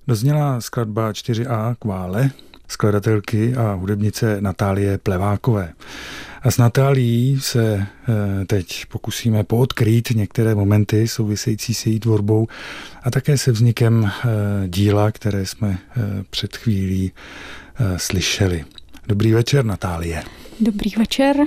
Dozněla skladba 4A Kvále, skladatelky a hudebnice Natálie Plevákové. A s Natálií se teď pokusíme poodkrýt některé momenty související s její tvorbou a také se vznikem díla, které jsme před chvílí slyšeli. Dobrý večer, Natálie. Dobrý večer.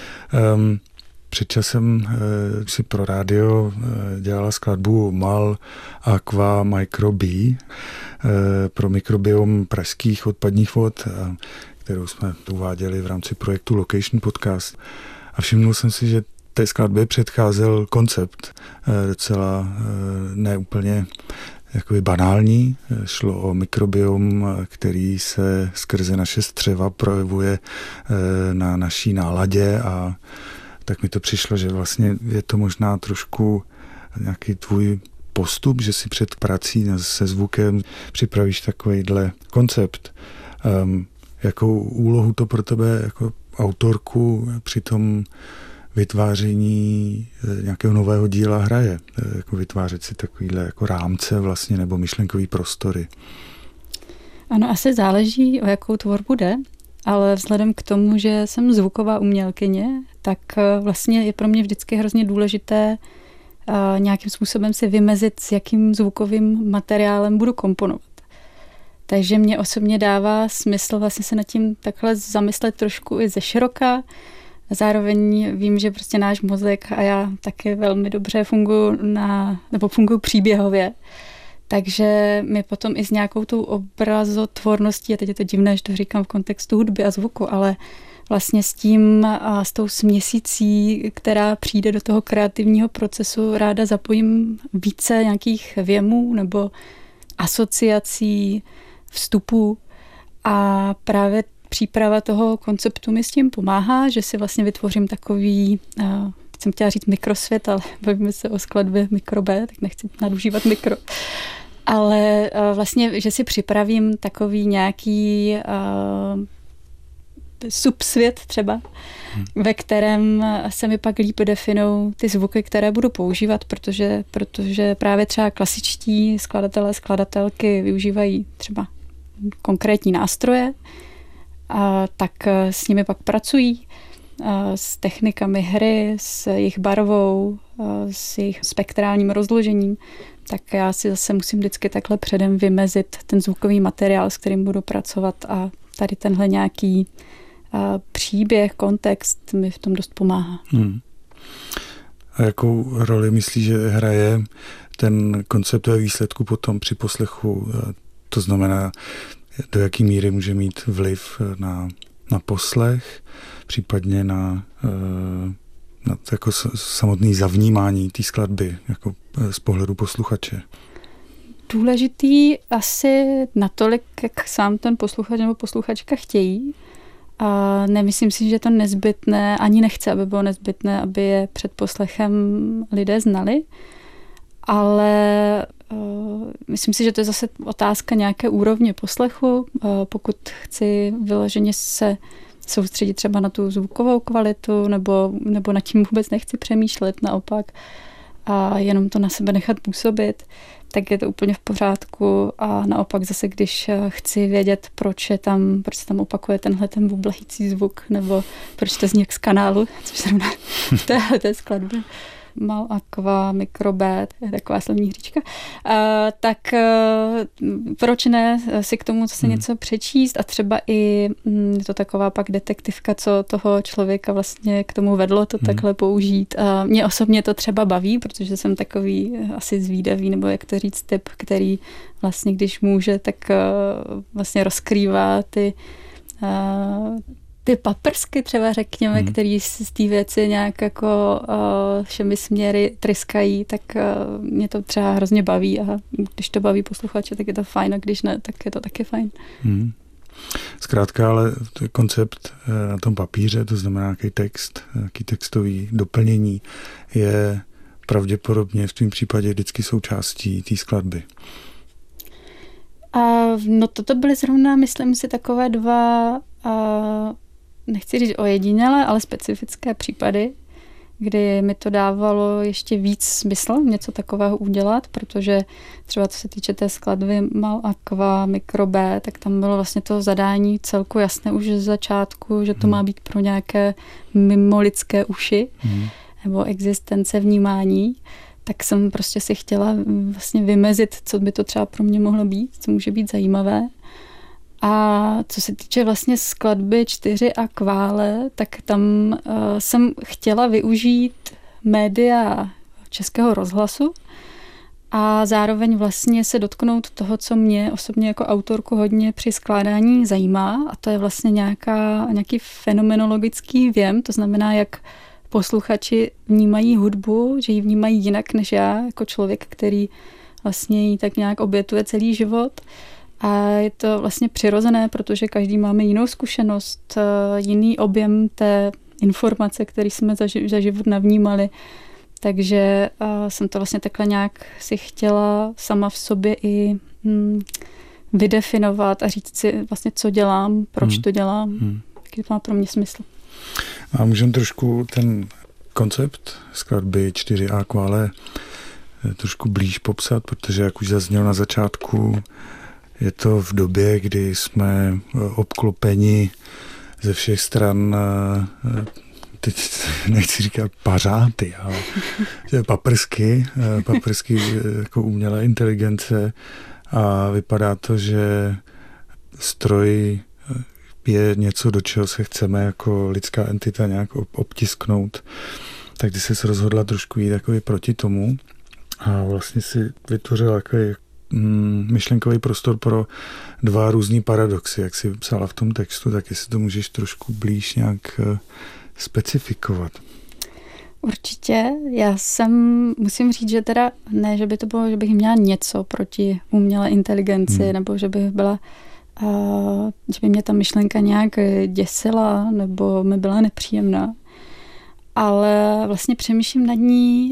Před časem si pro rádio dělala skladbu Mal Aqua Microbi pro mikrobiom pražských odpadních vod, kterou jsme uváděli v rámci projektu Location Podcast. A všimnul jsem si, že té skladbě předcházel koncept docela neúplně jakoby banální. Šlo o mikrobiom, který se skrze naše střeva projevuje na naší náladě, a tak mi to přišlo, že vlastně je to možná trošku nějaký tvůj postup, že si před prací se zvukem připravíš takovýhle koncept. Jakou úlohu to pro tebe jako autorku při tom vytváření nějakého nového díla hraje? Jako vytvářet si takovýhle jako rámce vlastně nebo myšlenkový prostory? Ano, asi záleží, o jakou tvorbu jde, ale vzhledem k tomu, že jsem zvuková umělkyně, tak vlastně je pro mě vždycky hrozně důležité nějakým způsobem si vymezit, s jakým zvukovým materiálem budu komponovat. Takže mě osobně dává smysl vlastně se nad tím takhle zamyslet trošku i ze široka. Zároveň vím, že prostě náš mozek a já taky velmi dobře funguji příběhově. Takže my potom i s nějakou tou obrazotvorností, a teď je to divné, že to říkám v kontextu hudby a zvuku, ale vlastně s tou směsicí, která přijde do toho kreativního procesu, ráda zapojím více nějakých věmů nebo asociací, vstupů, a právě příprava toho konceptu mi s tím pomáhá, že si vlastně vytvořím takový, jsem chtěla říct mikrosvět, ale bavíme se o skladbě mikro B, tak nechci nadužívat mikro. Ale vlastně, že si připravím takový nějaký subsvět třeba, ve kterém se mi pak líp definují ty zvuky, které budu používat, protože právě třeba klasičtí skladatelé, skladatelky využívají třeba konkrétní nástroje, a tak s nimi pak pracují, s technikami hry, s jejich barvou, s jejich spektrálním rozložením. Tak já si zase musím vždycky takhle předem vymezit ten zvukový materiál, s kterým budu pracovat, a tady tenhle nějaký příběh, kontext mi v tom dost pomáhá. A jakou roli myslíš, že hraje ten koncept ve výsledku potom při poslechu? To znamená, do jaký míry může mít vliv na poslech, případně na jako samotné zavnímání té skladby jako z pohledu posluchače? Důležitý asi natolik, jak sám ten posluchač nebo posluchačka chtějí. A nemyslím si, že je to nezbytné, ani nechci, aby bylo nezbytné, aby je před poslechem lidé znali, ale myslím si, že to je zase otázka nějaké úrovně poslechu. Pokud chci vyloženě se soustředit třeba na tu zvukovou kvalitu, nebo nad tím vůbec nechci přemýšlet, naopak, a jenom to na sebe nechat působit, tak je to úplně v pořádku. A naopak zase, když chci vědět, proč se tam opakuje ten bublající zvuk, nebo proč to zní jak z kanálu, což zrovna v téhleté skladbě Mal Aqua Microbi, je taková slovní hříčka, tak proč ne si k tomu zase něco přečíst, a třeba i je to taková pak detektivka, co toho člověka vlastně k tomu vedlo to takhle použít. A mě osobně to třeba baví, protože jsem takový asi zvídavý, nebo jak to říct, typ, který vlastně, když může, tak vlastně rozkrývá ty paprsky třeba, řekněme, který z té věci nějak jako všemi směry tryskají, tak mě to třeba hrozně baví, a když to baví posluchače, tak je to fajn, a když ne, tak je to taky fajn. Zkrátka, ale to je koncept na tom papíře, to znamená nějaký text, nějaký textový doplnění, je pravděpodobně v tvém případě vždycky součástí té skladby. No toto byly zrovna, myslím si, takové dva, nechci říct ojedinělé, ale specifické případy, kdy mi to dávalo ještě víc smysl něco takového udělat, protože třeba co se týče té skladby Mal Aqua Micro B, tak tam bylo vlastně to zadání celku jasné už z začátku, že to má být pro nějaké mimolidské uši nebo existence vnímání. Tak jsem prostě si chtěla vlastně vymezit, co by to třeba pro mě mohlo být, co může být zajímavé. A co se týče vlastně skladby 4 a Kvále, tak tam jsem chtěla využít média Českého rozhlasu a zároveň vlastně se dotknout toho, co mě osobně jako autorku hodně při skládání zajímá, a to je vlastně nějaký fenomenologický věm, to znamená, jak posluchači vnímají hudbu, že ji vnímají jinak než já, jako člověk, který vlastně ji tak nějak obětuje celý život. A je to vlastně přirozené, protože každý máme jinou zkušenost, jiný objem té informace, který jsme za život navnímali. Takže jsem to vlastně takhle nějak si chtěla sama v sobě i vydefinovat a říct si vlastně, co dělám, proč to dělám, jaký to má pro mě smysl. A můžeme trošku ten koncept skladby 4A Kvále trošku blíž popsat, protože jak už zaznělo na začátku, je to v době, kdy jsme obklopeni ze všech stran, teď nechci říkat pařáty, ale paprsky jako umělé inteligence, a vypadá to, že stroj je něco, do čeho se chceme jako lidská entita nějak obtisknout. Tak ty jsi se rozhodla trošku jít takový proti tomu a vlastně si vytvořila takový myšlenkový prostor pro 2 různý paradoxy, jak jsi psala v tom textu, tak jestli to můžeš trošku blíž nějak specifikovat. Určitě. Musím říct, že teda ne, že by to bylo, že bych měla něco proti umělé inteligenci, nebo že bych byla že by mě ta myšlenka nějak děsila nebo mi byla nepříjemná. Ale vlastně přemýšlím nad ní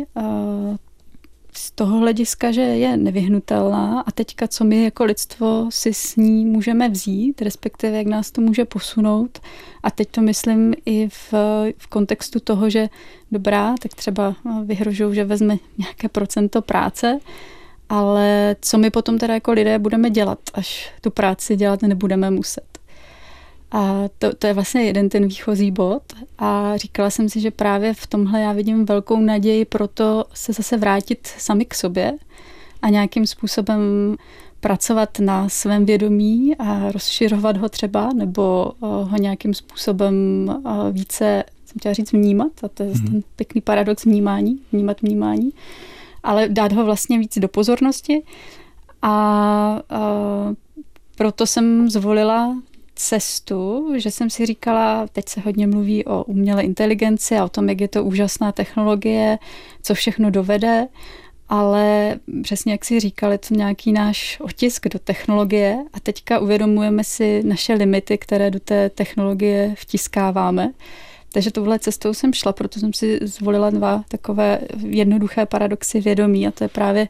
z toho hlediska, že je nevyhnutelná a teďka, co my jako lidstvo si s ní můžeme vzít, respektive jak nás to může posunout. A teď to myslím i v kontextu toho, že dobrá, tak třeba vyhrožují, že vezme nějaké procento práce, ale co my potom teda jako lidé budeme dělat, až tu práci dělat nebudeme muset. A to je vlastně jeden ten výchozí bod a říkala jsem si, že právě v tomhle já vidím velkou naději pro to se zase vrátit sami k sobě a nějakým způsobem pracovat na svém vědomí a rozšiřovat ho třeba, nebo ho nějakým způsobem více, jsem chtěla říct, vnímat, a to je ten pěkný paradox vnímat vnímání, ale dát ho vlastně víc do pozornosti a proto jsem zvolila cestu, že jsem si říkala, teď se hodně mluví o umělé inteligenci a o tom, jak je to úžasná technologie, co všechno dovede, ale přesně jak si říkal, je to nějaký náš otisk do technologie a teďka uvědomujeme si naše limity, které do té technologie vtiskáváme. Takže touhle cestou jsem šla, proto jsem si zvolila 2 takové jednoduché paradoxy vědomí a to je právě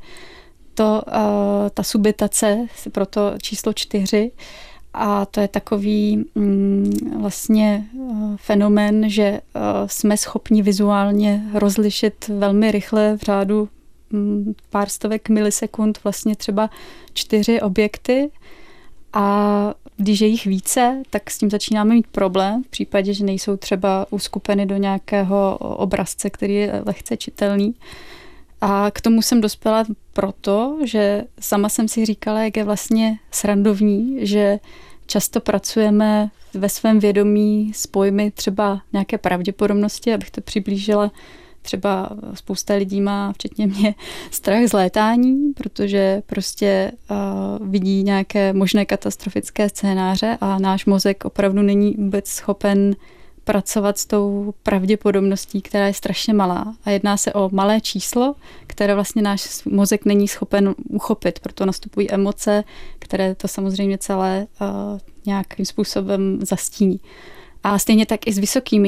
ta subitace, proto číslo 4, a to je takový vlastně fenomén, že jsme schopni vizuálně rozlišit velmi rychle v řádu pár stovek milisekund vlastně třeba 4 objekty a když je jich více, tak s tím začínáme mít problém v případě, že nejsou třeba uskupeny do nějakého obrazce, který je lehce čitelný. A k tomu jsem dospěla proto, že sama jsem si říkala, jak je vlastně srandovní, že často pracujeme ve svém vědomí s pojmy třeba nějaké pravděpodobnosti, abych to přiblížila. Třeba spousta lidí má, včetně mě, strach z létání, protože prostě vidí nějaké možné katastrofické scénáře a náš mozek opravdu není vůbec schopen pracovat s tou pravděpodobností, která je strašně malá. A jedná se o malé číslo, které vlastně náš mozek není schopen uchopit. Proto nastupují emoce, které to samozřejmě celé nějakým způsobem zastíní. A stejně tak i s vysokými